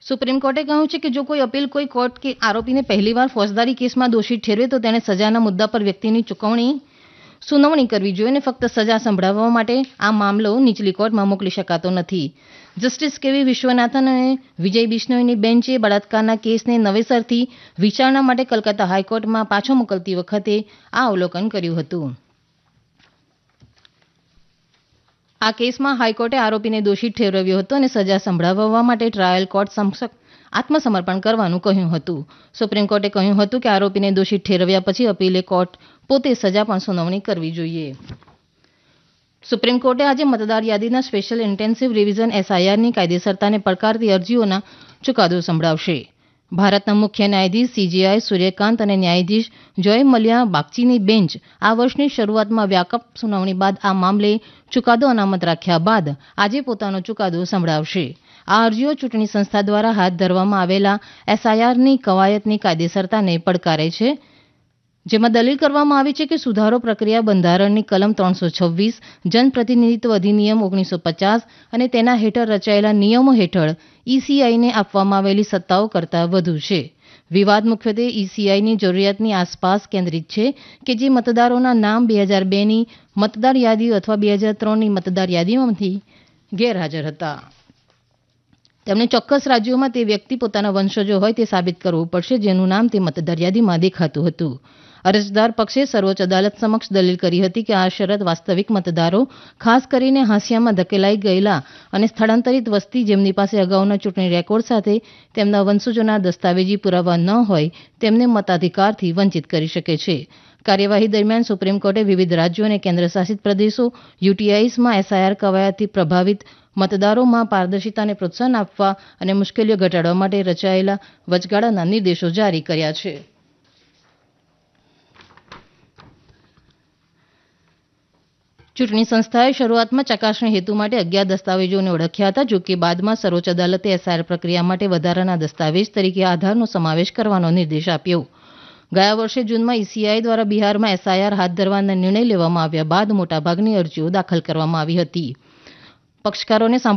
Supreme કોર્ટે કહ્યું છે કે જો કોઈ અપીલ કોઈ કોર્ટ કે આરોપીને પહેલીવાર ફોજદારી કેસમાં દોષિત ઠેરવે તો તેણે સજાના મુદ્દા પર વ્યક્તિની સુનાવણી કરવી જોઈએ અને ફક્ત સજા સંભળાવવા માટે આ મામલો નીચલી કોર્ટમાં મોકલી શકાતો નથી. જસ્ટિસ કેવી વિશ્વનાથન અને વિજય બિશ્નોઈની બેન્ચે બળાત્કારના કેસને નવેસરથી વિચારણા માટે કલકત્તા હાઈકોર્ટમાં પાછો મોકલતી વખતે આ અવલોકન કર્યું હતું. આ કેસમાં હાઈકોર્ટે આરોપીને દોષિત ઠેરવ્યો હતો અને સજા સંભળાવવા માટે ટ્રાયલ કોર્ટ સમક્ષ આત્મસમર્પણ કરવાનું કહ્યું હતું. સુપ્રીમ કોર્ટે કહ્યું હતું કે આરોપીને દોષિત ઠેરવ્યા પછી અપીલે કોર્ટ પોતે સજા પર સુનાવણી કરવી જોઈએ. સુપ્રીમ કોર્ટે આજે મતદાર યાદીના સ્પેશિયલ ઇન્ટેન્સિવ રિવિઝન SIRની કાયદેસરતાને પડકારતી અરજીઓનો ચુકાદો સંભળાવશે. ભારતના મુખ્ય ન્યાયાધીશ CJI સૂર્યકાંત અને ન્યાયાધીશ જય મલ્યા બાગચીની બેન્ચ આ વર્ષની શરૂઆતમાં વ્યાપક સુનાવણી બાદ આ મામલે ચુકાદો અનામત રાખ્યા બાદ આજે પોતાનો ચુકાદો સંભળાવશે. આ અરજીઓ ચૂંટણી સંસ્થા દ્વારા હાથ ધરવામાં આવેલા SIRની કવાયતની કાયદેસરતાને પડકારે છે, જેમાં દલીલ કરવામાં આવી છે કે સુધારો પ્રક્રિયા બંધારણની કલમ 326, જનપ્રતિનિધિત્વ અધિનિયમ 1950 અને તેના હેઠળ રચાયેલા નિયમો હેઠળ ECIને આપવામાં આવેલી સત્તાઓ કરતાં વધુ છે. વિવાદ મુખ્યત્વે ECIની જરૂરિયાતની આસપાસ કેન્દ્રિત છે કે જે મતદારોના નામ 2002ની મતદાર યાદી અથવા 2003ની મતદાર યાદીમાંથી ગેરહાજર હતા. તેમણે ચોક્કસ રાજ્યોમાં તે વ્યક્તિ પોતાના વંશજો હોય તે સાબિત કરવું પડશે જેનું નામ તે મતદાર યાદીમાં દેખાતું હતું. અરજદાર પક્ષે સર્વોચ્ચ અદાલત સમક્ષ દલીલ કરી હતી કે આ શરત વાસ્તવિક મતદારો, ખાસ કરીને હાંસિયામાં ધકેલાઈ ગયેલા અને સ્થળાંતરિત વસ્તી જેમની પાસે અગાઉના ચૂંટણી રેકોર્ડ સાથે તેમના વંશજોના દસ્તાવેજી પુરાવા ન હોય તેમને મતાધિકારથી વંચિત કરી શકે છે. કાર્યવાહી દરમિયાન સુપ્રીમ કોર્ટે વિવિધ રાજ્યો અને કેન્દ્રશાસિત પ્રદેશો UTIsમાં SIR કવાયતથી પ્રભાવિત મતદારોમાં પારદર્શિતાને પ્રોત્સાહન આપવા અને મુશ્કેલીઓ ઘટાડવા માટે રચાયેલા વચગાળાના નિર્દેશો જારી કર્યા છે. ચૂંટણી સંસ્થાએ શરૂઆતમાં ચકાસણી હેતુ માટે 11 દસ્તાવેજોને ઓળખ્યા હતા. જોકે બાદમાં સર્વોચ્ચ અદાલતે SIR પ્રક્રિયા માટે વધારાના દસ્તાવેજ તરીકે આધારનો સમાવેશ કરવાનો નિર્દેશ આપ્યો. ગયા વર્ષે જૂનમાં ECI દ્વારા બિહારમાં SIR હાથ ધરવાનો નિર્ણય લેવામાં આવ્યા બાદ મોટાભાગની અરજીઓ દાખલ કરવામાં આવી હતી. પક્ષકારોને